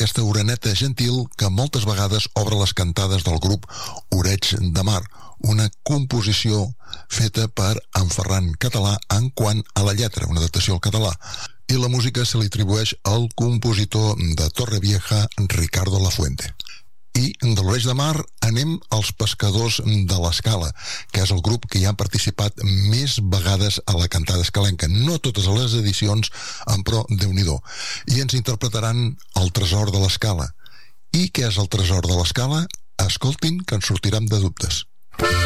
aquesta oreneta gentil que moltes vegades obre les cantades del grup Oreig de Mar, una composició feta per en Ferran Català en quant a la lletra, una adaptació al català. I la música se li atribueix al compositor de Torrevieja, Ricardo Lafuente. I de l'Oreig de Mar anem als Pescadors de l'Escala, que és el grup que hi ha participat més vegades a la cantada escalenca. No totes les edicions, però Déu-n'hi-do. I ens interpretaran El tresor de l'Escala. I què és el tresor de l'Escala? Escoltin, que ens sortirem de dubtes.